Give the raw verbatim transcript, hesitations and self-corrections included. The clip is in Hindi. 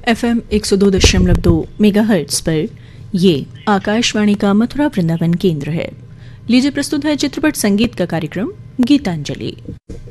एफ एम एक सौ दो दशमलव दो मेगाहर्ट्ज पर ये आकाशवाणी का मथुरा वृंदावन केंद्र है। लीजिए प्रस्तुत है चित्रपट संगीत का कार्यक्रम गीतांजलि।